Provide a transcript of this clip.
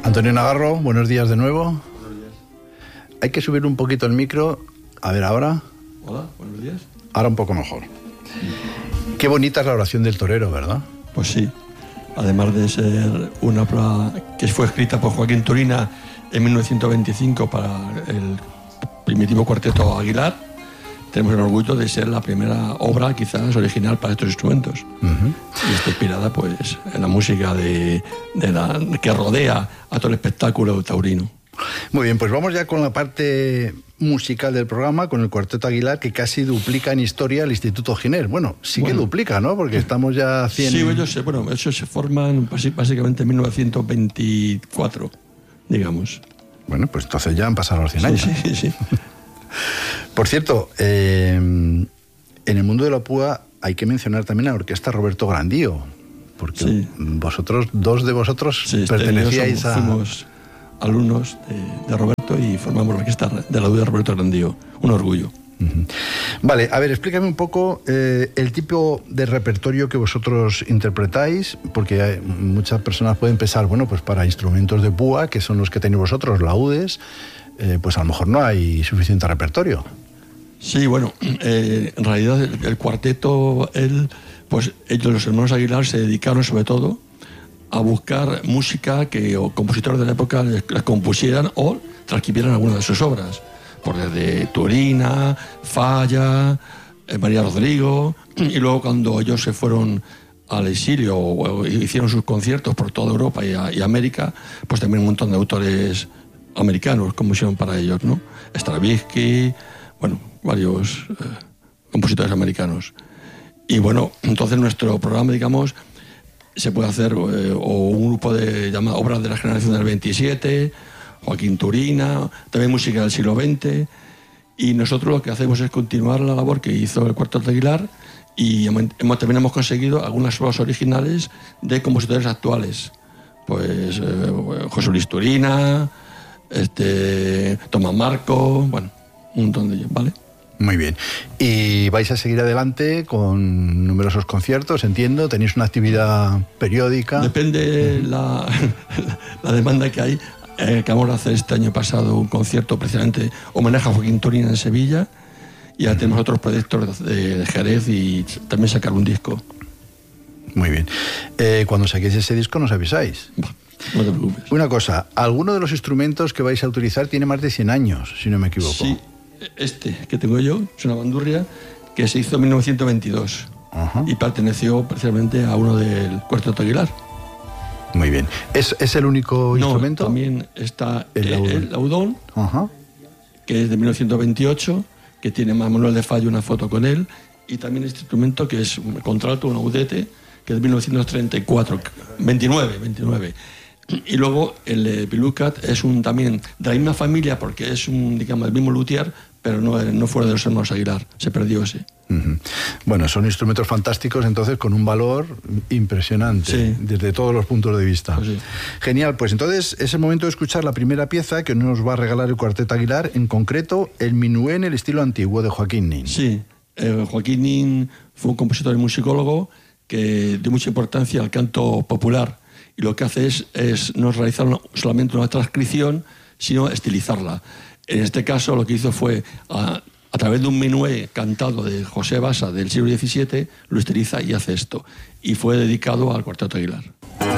Antonio Nagarro, buenos días de nuevo. Buenos días. Hay que subir un poquito el micro. A ver, ahora. Hola, buenos días. Ahora un poco mejor. Qué bonita es la oración del torero, ¿verdad? Pues sí. Además de ser una obra que fue escrita por Joaquín Turina en 1925 para el primitivo cuarteto Aguilar, tenemos el orgullo de ser la primera obra quizás original para estos instrumentos. Y está inspirada pues en la música que rodea a todo el espectáculo taurino. Muy bien, pues vamos ya con la parte musical del programa, con el Cuarteto Aguilar, que casi duplica en historia el Instituto Giner. Bueno, sí que duplica, ¿no? Porque estamos ya a 100... Sí, ellos se forman básicamente en 1924, digamos. Bueno, pues entonces ya han pasado los 100 años. Sí. Por cierto, en el mundo de la púa hay que mencionar también a la orquesta Roberto Grandío, porque dos de vosotros pertenecíais a... Fuimos alumnos de Roberto y formamos la orquesta de la de Roberto Grandío. Un orgullo. Vale, a ver, explícame un poco el tipo de repertorio que vosotros interpretáis, porque muchas personas pueden pensar, bueno, pues para instrumentos de púa, que son los que tenéis vosotros, laúdes, pues a lo mejor no hay suficiente repertorio. Sí, bueno, en realidad el cuarteto, ellos, los hermanos Aguilar, se dedicaron sobre todo a buscar música que compositores de la época les compusieran o transcribieran alguna de sus obras. Por desde Turina, Falla, María Rodrigo, y luego cuando ellos se fueron al exilio o hicieron sus conciertos por toda Europa y América, pues también un montón de autores americanos compusieron para ellos, ¿no? Stravinsky, bueno, varios compositores americanos. Y bueno, entonces nuestro programa, digamos, se puede hacer o un grupo de llamadas obras de la generación del 27, Joaquín Turina, también música del siglo XX, y nosotros lo que hacemos es continuar la labor que hizo el Cuarteto Aguilar y también hemos conseguido algunas obras originales de compositores actuales, pues José Luis Turina, Tomás Marco, bueno, un montón de ellos, ¿vale? Muy bien. Y vais a seguir adelante con numerosos conciertos, entiendo. ¿Tenéis una actividad periódica? Depende la demanda que hay. Acabamos de hacer este año pasado un concierto precisamente homenaje a Joaquín Turina en Sevilla, y ya tenemos otros proyectos de Jerez y también sacar un disco. Muy bien. Cuando saquéis ese disco nos avisáis. No te preocupes. Una cosa, alguno de los instrumentos que vais a utilizar tiene más de 100 años, si no me equivoco. Sí, que tengo yo es una bandurria que se hizo en 1922. Ajá. Y perteneció precisamente a uno del Cuarteto Aguilar. Muy bien. ¿Es el único instrumento? No, también está el laudón, que es de 1928, que tiene Manuel de Falla una foto con él, y también este instrumento que es un contralto, un audete, que es de 1934, 29. Y luego el Pilucat es también de la misma familia, porque es digamos, el mismo luthier, pero no fuera de los hermanos Aguilar, se perdió ese. Bueno, son instrumentos fantásticos, entonces, con un valor impresionante, desde todos los puntos de vista. Pues sí. Genial, pues entonces es el momento de escuchar la primera pieza que nos va a regalar el Cuarteto Aguilar, en concreto, el Minué en el estilo antiguo de Joaquín Nin. Sí, Joaquín Nin fue un compositor y musicólogo que dio mucha importancia al canto popular, y lo que hace es no realizar solamente una transcripción, sino estilizarla. En este caso lo que hizo fue, a través de un minué cantado de José Basa del siglo XVII, lo estiliza y hace esto. Y fue dedicado al Cuarteto Aguilar.